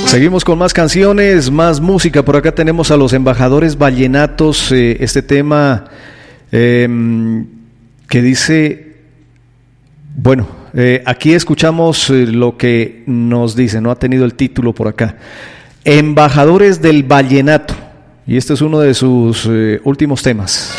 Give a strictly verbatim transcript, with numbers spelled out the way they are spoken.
Seguimos con más canciones, más música. Por acá tenemos a los Embajadores Vallenatos, eh, este tema eh, que dice, bueno, eh, aquí escuchamos eh, lo que nos dice, no ha tenido el título por acá. Embajadores del Vallenato, y este es uno de sus eh, últimos temas.